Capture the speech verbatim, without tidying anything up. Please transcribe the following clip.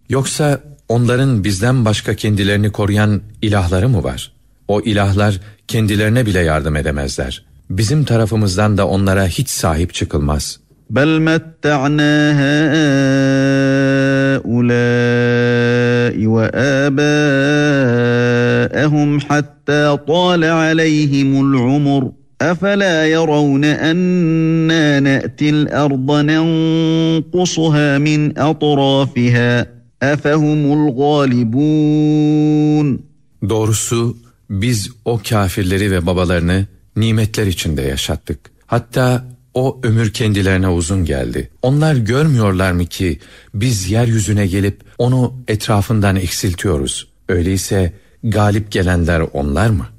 Yoksa onların bizden başka kendilerini koruyan ilahları mı var? O ilahlar kendilerine bile yardım edemezler. Bizim tarafımızdan da onlara hiç sahip çıkılmaz. بَلْ مَتَّعْنَا هَؤُلَاءِ وَآبَاءَهُمْ حَتَّى طَالَ عَلَيْهِمُ الْعُمُرُ أَفَلَا يَرَوْنَ أَنَّا نَأْتِي الْأَرْضَ نَنْقُصُهَا مِنْ أَطْرَافِهَا أَفَهُمُ الْغَالِبُونَ. Doğrusu biz o kâfirleri ve babalarını nimetler içinde yaşattık. Hatta o ömür kendilerine uzun geldi. Onlar görmüyorlar mı ki biz yeryüzüne gelip onu etrafından eksiltiyoruz? Öyleyse galip gelenler onlar mı?